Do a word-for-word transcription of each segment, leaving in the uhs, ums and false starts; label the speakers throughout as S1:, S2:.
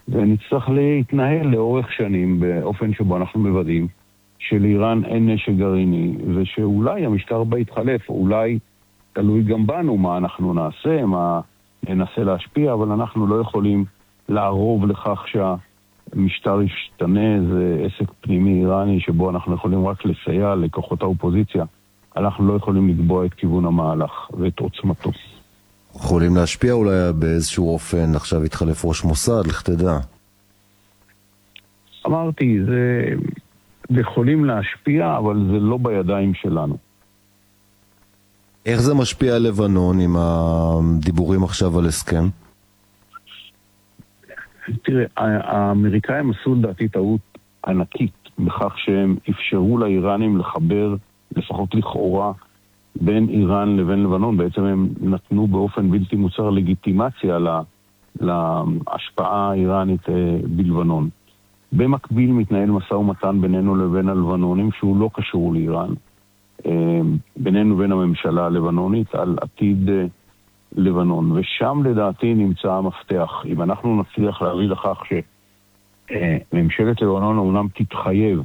S1: ונצטרך להתנהל לאורך שנים באופן שבו אנחנו מוודאים שלאיראן אין נשק גרעיני, ושאולי המשטר בה יתחלף, אולי תלוי גם בנו מה אנחנו נעשה, מה ננסה להשפיע, אבל אנחנו לא יכולים לערוב לכך שהמשטר ישתנה. זה עסק פנימי איראני שבו אנחנו יכולים רק לסייע לכוחות האופוזיציה. אנחנו לא יכולים לקבוע את כיוון המהלך ואת עוצמתו.
S2: יכולים להשפיע אולי באיזשהו אופן, עכשיו יתחלף ראש מוסד, לך תדע.
S1: אמרתי, זה יכולים להשפיע, אבל זה לא בידיים שלנו.
S2: איך זה משפיע על לבנון עם הדיבורים עכשיו על הסכם?
S1: תראה, האמריקאים עשו לדעתי טעות ענקית בכך שהם אפשרו לאיראנים לחבר, לפחות לכאורה, בין איראן לבין לבנון. בעצם הם נתנו באופן בלתי מוצר לגיטימציה לה, להשפעה האיראנית בלבנון. במקביל מתנהל משא ומתן בינינו לבין הלבנונים שהוא לא קשור לאיראן. בינינו בין הממשלה הלבנונית על עתיד לבנון. ושם לדעתי נמצא המפתח. אם אנחנו נצליח להביא לכך שממשלת לבנון אומנם תתחייב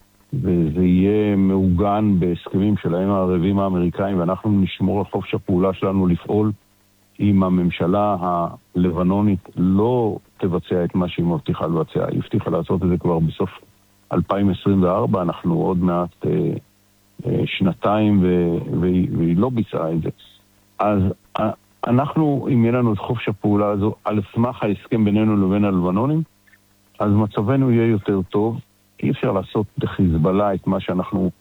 S1: וזה יהיה מעוגן בהסכמים שלהם הערבים האמריקאים, ואנחנו נשמור על חופש הפעולה שלנו לפעול, אם הממשלה הלבנונית לא תבצע את מה שהיא מבטיחה לבצע, היא הבטיחה לעשות את זה כבר בסוף אלפיים עשרים וארבע, אנחנו עוד מעט אה, אה, שנתיים ו- והיא, והיא לא ביצעה את זה. אז אה, אנחנו, אם יהיה לנו את חופש הפעולה הזו, על סמך ההסכם בינינו לבין הלבנונים, אז מצבנו יהיה יותר טוב. אי אפשר לעשות לחיזבאללה את מה שאנחנו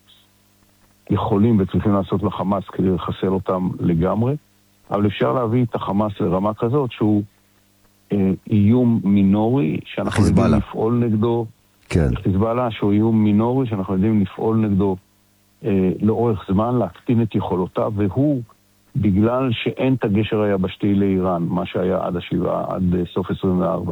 S1: יכולים וצריכים לעשות לחמאס כדי לחסל אותם לגמרי, אבל אפשר להביא את החמאס לרמה כזאת שהוא אה, איום מינורי שאנחנו יודעים לפעול נגדו.
S2: כן.
S1: חיזבאללה שהוא איום מינורי שאנחנו יודעים לפעול נגדו אה, לאורך זמן, להקטין את יכולותיו, והוא בגלל שאין את הגשר היבשתי לאיראן, מה שהיה עד השבעה, עד סוף עשרים וארבע.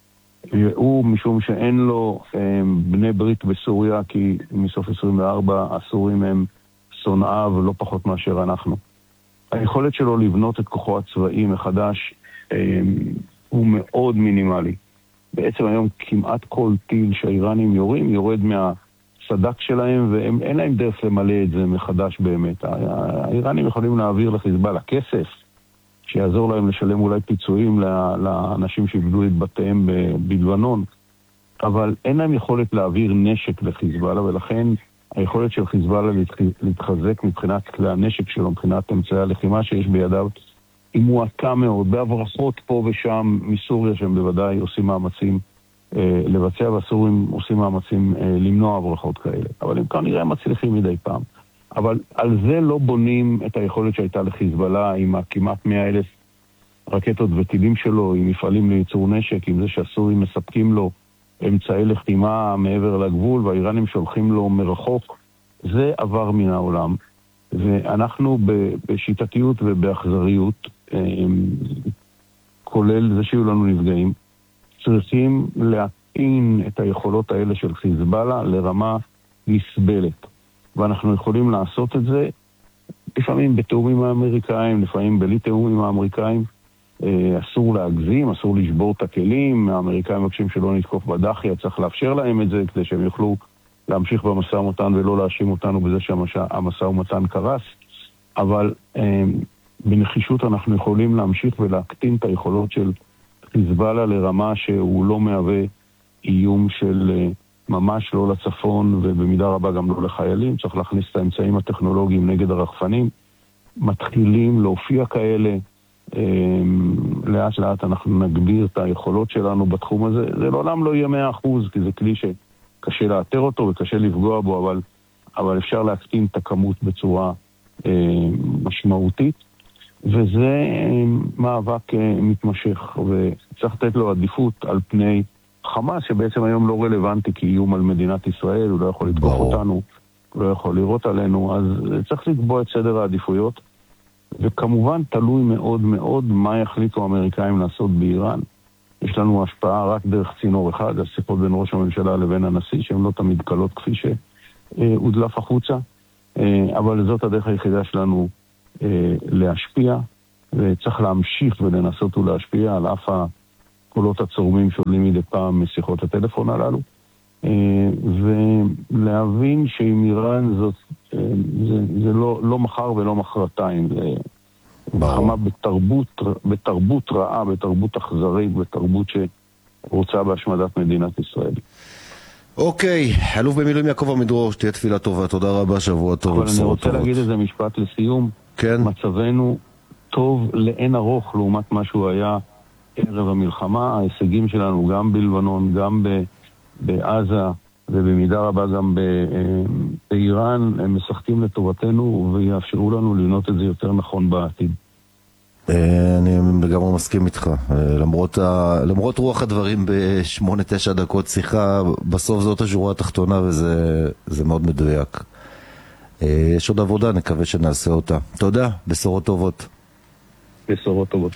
S1: הוא משום שאין לו אה, בני ברית בסוריה, כי מסוף עשרים וארבע הסורים הם שונאיו לא פחות מאשר אנחנו. היכולת שלו לבנות את כוחו הצבאי מחדש אה, הוא מאוד מינימלי. בעצם היום כמעט כל טיל שהאיראנים יורים יורד מהסדק שלהם, ואין להם דרך למלא את זה מחדש באמת. האיראנים יכולים להעביר לחיזבאללה כסף, שיעזור להם לשלם אולי פיצויים לאנשים שאיבדו את בתיהם בלבנון, אבל אין להם יכולת להעביר נשק לחיזבאללה, ולכן היכולת של חיזבאללה להתחזק מבחינת כלי הנשק שלו, מבחינת אמצעי הלחימה שיש בידיו, היא מועטה מאוד, בהברחות פה ושם מסוריה, שהם בוודאי עושים מאמצים אה, לבצע, והסורים עושים מאמצים אה, למנוע הברחות כאלה. אבל הם כנראה מצליחים מדי פעם. אבל על זה לא בונים את היכולת שהייתה לחיזבאללה עם הכמעט מאה אלף רקטות וטילים שלו, עם מפעלים לייצור נשק, עם זה שהסורים מספקים לו אמצעי לחימה מעבר לגבול, והאיראנים שולחים לו מרחוק. זה עבר מן העולם. ואנחנו בשיטתיות ובאכזריות, כולל זה שיהיו לנו נפגעים, צריכים להקטין את היכולות האלה של חיזבאללה לרמה נסבלת. ואנחנו יכולים לעשות את זה לפעמים בתיאום עם האמריקאים, לפעמים בלי תיאום עם האמריקאים. אסור להגזים, אסור לשבור את הכלים. האמריקאים מבקשים שלא נתקוף בדחיה, צריך לאפשר להם את זה כדי שהם יוכלו להמשיך במשא ומתן ולא להאשים אותנו בזה שהמשא ומתן קרס. אבל אה, בנחישות אנחנו יכולים להמשיך ולהקטין את היכולות של חיזבאללה לרמה שהוא לא מהווה איום של אה, ממש לא לצפון, ובמידה רבה גם לא לחיילים. צריך להכניס את האמצעים הטכנולוגיים נגד הרחפנים. מתחילים להופיע כאלה. אה, לאט לאט אנחנו נגביר את היכולות שלנו בתחום הזה. זה לעולם לא יהיה מאה אחוז, כי זה כלי ש... קשה לאתר אותו וקשה לפגוע בו, אבל, אבל אפשר להקטין את הכמות בצורה אה, משמעותית, וזה אה, מאבק אה, מתמשך, וצריך לתת לו עדיפות על פני חמאס, שבעצם היום לא רלוונטי כאיום על מדינת ישראל, הוא לא יכול לתקוף אותנו, הוא לא יכול לראות עלינו, אז צריך לקבוע את סדר העדיפויות, וכמובן תלוי מאוד מאוד מה יחליטו האמריקאים לעשות באיראן. יש לנו השפעה רק דרך צינור אחד, השיחות בין ראש הממשלה לבין הנשיא, שהן לא תמיד קלות כפי שהודלף החוצה, אבל זאת הדרך היחידה שלנו להשפיע, וצריך להמשיך ולנסות ולהשפיע על אף הקולות הצורמים שעולים מדי פעם משיחות הטלפון הללו, ולהבין שעם איראן זאת, זה, זה לא, לא מחר ולא מחרתיים, זה מלחמה בתרבות, בתרבות רעה, בתרבות אכזרית, בתרבות שרוצה בהשמדת מדינת ישראל.
S2: אוקיי, אלוף במילואים יעקב עמידרור, שתהיה תפילה טובה, תודה רבה, שבוע טוב.
S1: אבל אני רוצה להגיד איזה משפט לסיום.
S2: כן.
S1: מצבנו טוב לאין ארוך לעומת מה שהוא היה ערב המלחמה. ההישגים שלנו גם בלבנון, גם בעזה ובמידה רבה גם באיראן, הם משחקים לטובתנו ויאפשרו לנו לבנות את זה יותר נכון בעתיד.
S2: אני לגמרי מסכים איתך, למרות, ה... למרות רוח הדברים בשמונה תשע דקות שיחה, בסוף זאת השורה התחתונה וזה זה מאוד מדויק. יש עוד עבודה, נקווה שנעשה אותה. תודה, בשורות טובות.
S1: בשורות טובות.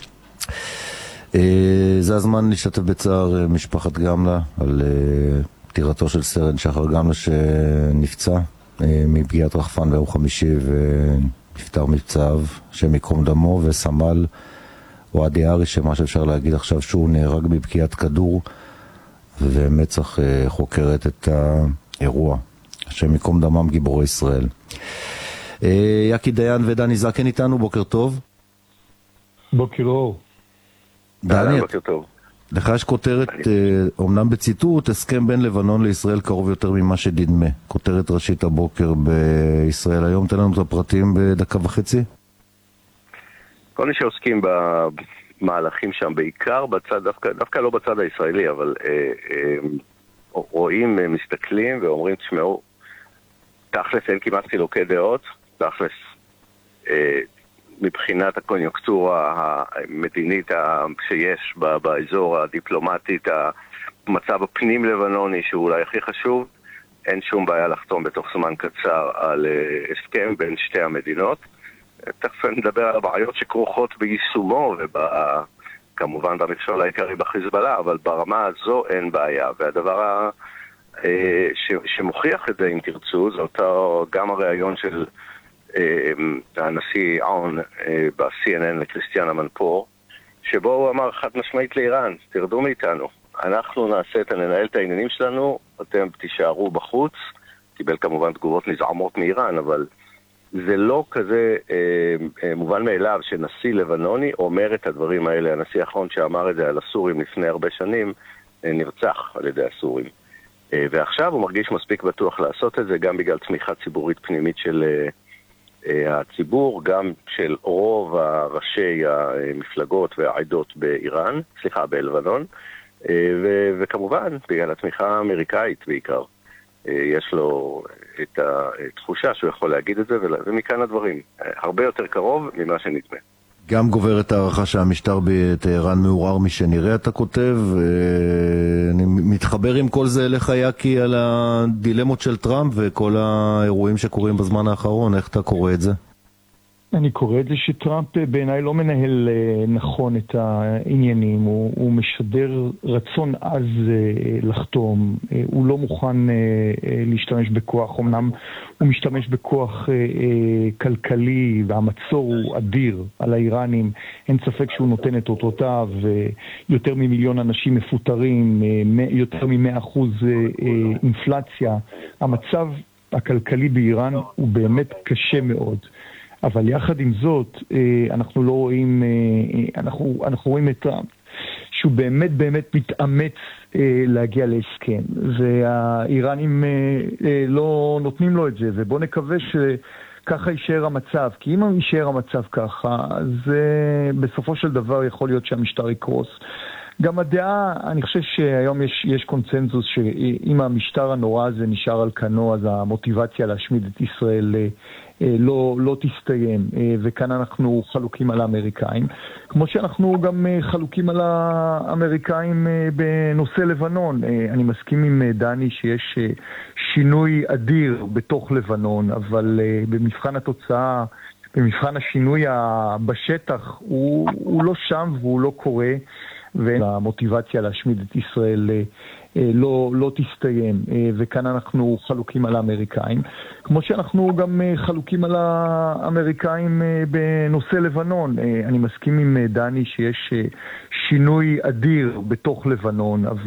S2: זה הזמן להשתתף בצער משפחת גמלה על פטירתו של סרן שחר גמלה שנפצע מפגיעת רחפן ביום חמישי ונפטר מפצעיו, שם יקום דמו, וסמל אוהדי ארי, שמה שאפשר להגיד עכשיו שהוא נהרג בפגיעת כדור, ומצ"ח חוקרת את האירוע. שם יקום דמם, גיבורי ישראל. יקי דיין ודני זקן איתנו, בוקר טוב.
S3: בוקר אור.
S2: דני, לך יש כותרת, אומנם בציטוט, הסכם בין לבנון לישראל קרוב יותר ממה שדנמה. כותרת ראשית הבוקר בישראל היום. תן לנו את הפרטים בדקה וחצי.
S4: כל מי שעוסקים במהלכים שם, בעיקר בצד, דווקא, דווקא לא בצד הישראלי, אבל אה, אה, רואים, מסתכלים ואומרים, תשמעו, תכלס אין כמעט חילוקי דעות, תכלס אה, מבחינת הקוניוקטורה המדינית שיש באזור הדיפלומטית, המצב הפנים לבנוני שהוא אולי הכי חשוב, אין שום בעיה לחתום בתוך זמן קצר על הסכם בין שתי המדינות. תכף נדבר על הבעיות שכרוכות ביישומו וכמובן במכשול העיקרי בחיזבאללה, אבל ברמה הזו אין בעיה. והדבר שמוכיח את זה, אם תרצו, זה אותו גם הראיון של הנשיא עון ב-סי אן אן לקריסטיאן אמנפור, שבו הוא אמר חד משמעית לאיראן, תרדו מאיתנו, אנחנו נעשה את, ננהל את העניינים שלנו, אתם תישארו בחוץ. קיבל כמובן תגובות נזעמות מאיראן, אבל זה לא כזה אה, אה, מובן מאליו שנשיא לבנוני אומר את הדברים האלה. הנשיא האחרון שאמר את זה על הסורים לפני הרבה שנים אה, נרצח על ידי הסורים. אה, ועכשיו הוא מרגיש מספיק בטוח לעשות את זה, גם בגלל תמיכה ציבורית פנימית של אה, אה, הציבור, גם של רוב הראשי המפלגות והעדות באיראן, סליחה, בלבנון, אה, ו- וכמובן בגלל התמיכה האמריקאית בעיקר. יש לו את התחושה שהוא יכול להגיד את זה, ומכאן הדברים. הרבה יותר קרוב ממה שנדמה.
S2: גם גוברת הערכה שהמשטר בטהרן מעורר משנראה, אתה כותב. אני מתחבר עם כל זה אליך, יקי, על הדילמות של טראמפ וכל האירועים שקורים בזמן האחרון. איך אתה קורא את זה?
S3: אני קורא את זה שטראמפ בעיניי לא מנהל נכון את העניינים, הוא, הוא משדר רצון עז לחתום, הוא לא מוכן להשתמש בכוח, אמנם הוא משתמש בכוח כלכלי והמצור הוא אדיר על האיראנים, אין ספק שהוא נותן את אותותיו, יותר ממיליון אנשים מפוטרים, יותר מ-מאה אחוז אינפלציה, המצב הכלכלי באיראן הוא באמת קשה מאוד. אבל יחד עם זאת, אנחנו לא רואים, אנחנו, אנחנו רואים את טראמפ, שהוא באמת באמת מתאמץ להגיע להסכם, והאיראנים לא נותנים לו את זה, ובוא נקווה שככה יישאר המצב, כי אם יישאר המצב ככה, אז בסופו של דבר יכול להיות שהמשטר יקרוס. גם הדעה, אני חושב שהיום יש, יש קונצנזוס שאם המשטר הנורא הזה נשאר על כנו, אז המוטיבציה להשמיד את ישראל לא, לא תסתיים, וכאן אנחנו חלוקים על האמריקאים, כמו שאנחנו גם חלוקים על האמריקאים בנושא לבנון. אני מסכים עם דני שיש שינוי אדיר בתוך לבנון, אבל במבחן התוצאה, במבחן השינוי בשטח, הוא, הוא לא שם והוא לא קורה. והמוטיבציה להשמיד את ישראל לא, לא תסתיים, וכאן אנחנו חלוקים על האמריקאים. כמו שאנחנו גם חלוקים על האמריקאים בנושא לבנון. אני מסכים עם דני שיש שינוי אדיר בתוך לבנון,